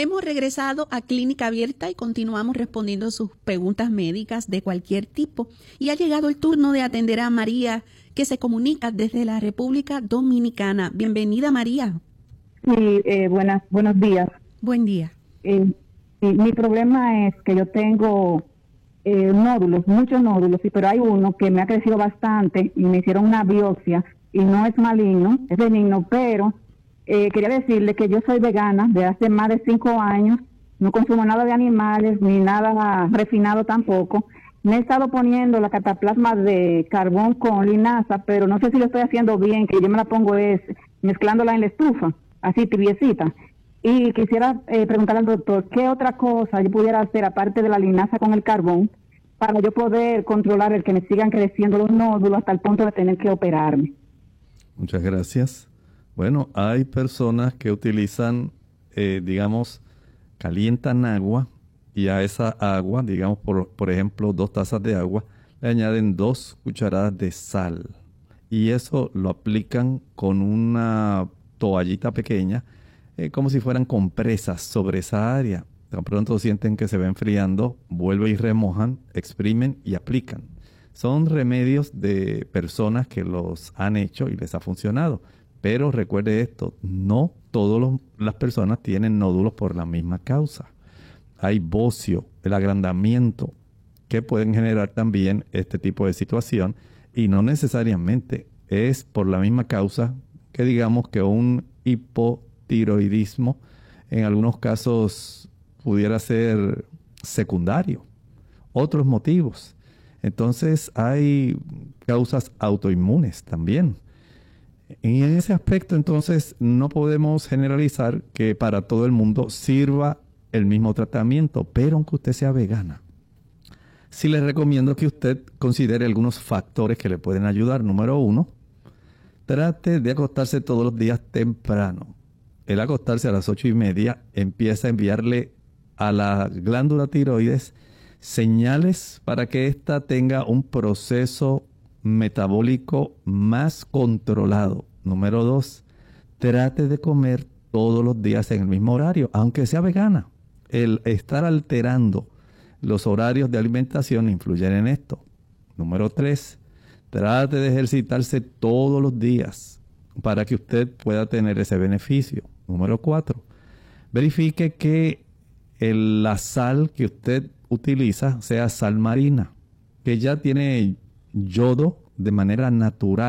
Hemos regresado a Clínica Abierta y continuamos respondiendo sus preguntas médicas de cualquier tipo. Y ha llegado el turno de atender a María, que se comunica desde la República Dominicana. Bienvenida, María. Sí, buenos días. Buen día. Sí, mi problema es que yo tengo nódulos, muchos nódulos, sí, pero hay uno que me ha crecido bastante y me hicieron una biopsia y no es maligno, es benigno, pero quería decirle que yo soy vegana de hace más de 5 años, no consumo nada de animales ni nada refinado tampoco. Me he estado poniendo la cataplasma de carbón con linaza, pero no sé si lo estoy haciendo bien, que yo me la pongo mezclándola en la estufa, así tibiecita. Y quisiera preguntarle al doctor, ¿qué otra cosa yo pudiera hacer aparte de la linaza con el carbón para yo poder controlar el que me sigan creciendo los nódulos hasta el punto de tener que operarme? Muchas gracias. Bueno, hay personas que utilizan, calientan agua y a esa agua, por ejemplo, 2 tazas de agua, le añaden 2 cucharadas de sal. Y eso lo aplican con una toallita pequeña, como si fueran compresas sobre esa área. Tan pronto sienten que se va enfriando, vuelven y remojan, exprimen y aplican. Son remedios de personas que los han hecho y les ha funcionado. Pero recuerde esto, no todas las personas tienen nódulos por la misma causa. Hay bocio, el agrandamiento, que pueden generar también este tipo de situación y no necesariamente es por la misma causa que digamos que un hipotiroidismo en algunos casos pudiera ser secundario, otros motivos. Entonces hay causas autoinmunes también. Y en ese aspecto entonces no podemos generalizar que para todo el mundo sirva el mismo tratamiento, pero aunque usted sea vegana, sí les recomiendo que usted considere algunos factores que le pueden ayudar. Número 1, trate de acostarse todos los días temprano. El acostarse a las 8:30 empieza a enviarle a la glándula tiroides señales para que ésta tenga un proceso metabólico más controlado. Número 2, trate de comer todos los días en el mismo horario, aunque sea vegana. El estar alterando los horarios de alimentación influyen en esto. Número 3, trate de ejercitarse todos los días para que usted pueda tener ese beneficio. Número 4, verifique que la sal que usted utiliza sea sal marina, que ya tiene yodo de manera natural.